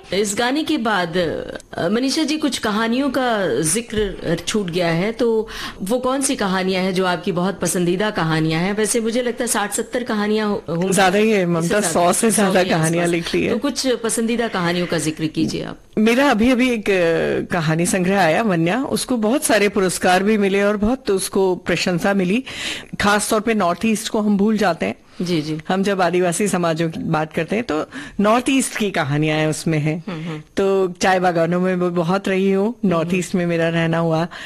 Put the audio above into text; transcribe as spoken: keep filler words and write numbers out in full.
इस गाने के बाद अ, मनीषा जी कुछ कहानियों का जिक्र छूट गया है, तो वो कौन सी कहानियां हैं जो आपकी बहुत पसंदीदा कहानियां हैं? वैसे मुझे लगता है साठ सत्तर कहानियां होंगी, ज्यादा ही है ममता, इससे सौ से ज्यादा के कहानियां आसपास। लिख ली है। तो कुछ पसंदीदा कहानियों का जिक्र कीजिए आप। मेरा अभी अभी एक अ, कहानी संग्रह आया वन्या, उसको बहुत सारे पुरस्कार भी मिले और बहुत उसको प्रशंसा मिली। खास तौर पे नॉर्थ ईस्ट को हम भूल जाते हैं। जी जी। हम जब आदिवासी समाजों की बात करते हैं तो नॉर्थ ईस्ट की कहानियां हैं उसमें हैं। तो चाय बागानों में मैं बहुत रही हूँ, नॉर्थ ईस्ट में मेरा रहना हुआ।